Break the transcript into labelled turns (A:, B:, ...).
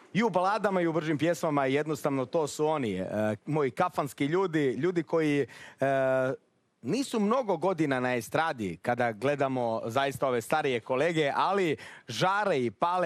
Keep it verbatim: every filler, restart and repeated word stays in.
A: i u baladama i u bržim pjesmama, jednostavno to su oni, e, moji kafanski ljudi, ljudi koji e, nisu mnogo godina na estradi kada gledamo zaista ove starije kolege, ali žare i pale